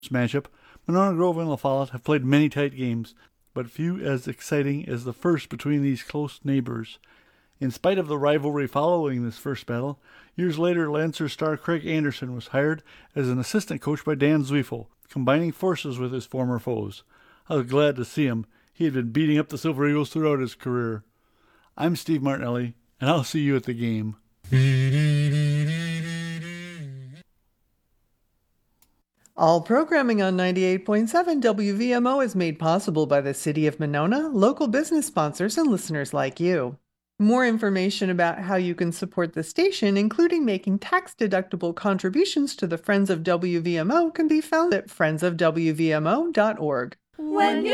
matchup, Monona Grove and La Follette have played many tight games, but few as exciting as the first between these close neighbors. In spite of the rivalry following this first battle, years later Lancer star Craig Anderson was hired as an assistant coach by Dan Zweifel, combining forces with his former foes. I was glad to see him. He had been beating up the Silver Eagles throughout his career. I'm Steve Martinelli, and I'll see you at the game. All programming on 98.7 WVMO is made possible by the City of Monona, local business sponsors, and listeners like you. More information about how you can support the station, including making tax-deductible contributions to the Friends of WVMO, can be found at friendsofwvmo.org. When